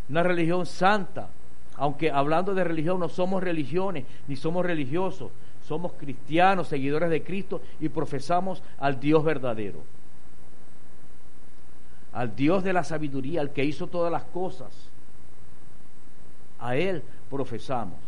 una religión santa, aunque hablando de religión no somos religiones, ni somos religiosos, somos cristianos, seguidores de Cristo y profesamos al Dios verdadero, al Dios de la sabiduría, al que hizo todas las cosas. A Él profesamos,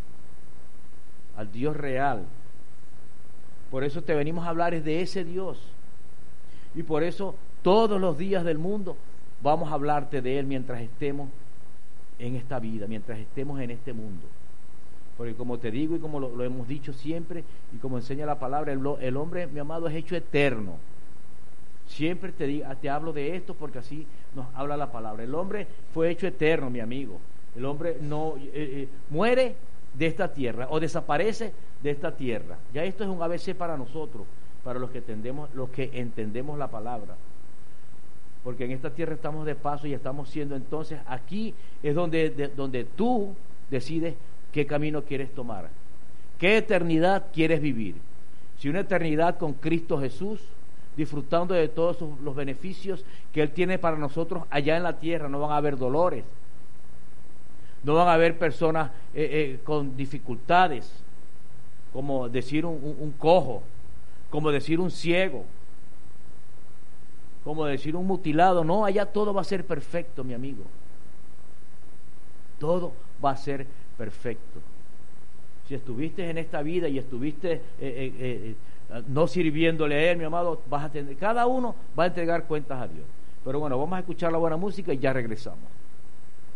al Dios real. Por eso te venimos a hablar es de ese Dios. Y por eso todos los días del mundo vamos a hablarte de Él mientras estemos en esta vida, mientras estemos en este mundo. Porque como te digo y como lo hemos dicho siempre y como enseña la palabra, el hombre, mi amado, es hecho eterno. Siempre te hablo de esto porque así nos habla la palabra. El hombre fue hecho eterno, mi amigo. El hombre no muere de esta tierra o desaparece de esta tierra. Ya esto es un ABC para nosotros, para los que entendemos la palabra. Porque en esta tierra estamos de paso y estamos siendo, entonces aquí es donde tú decides qué camino quieres tomar, qué eternidad quieres vivir. Si una eternidad con Cristo Jesús, disfrutando de todos los beneficios que Él tiene para nosotros allá en la tierra, no van a haber dolores, no van a haber personas con dificultades, como decir un cojo, como decir un ciego, como decir un mutilado. No, allá todo va a ser perfecto, mi amigo. Todo va a ser perfecto. Si estuviste en esta vida y estuviste no sirviéndole a Él, mi amado, cada uno va a entregar cuentas a Dios. Pero bueno, vamos a escuchar la buena música y ya regresamos.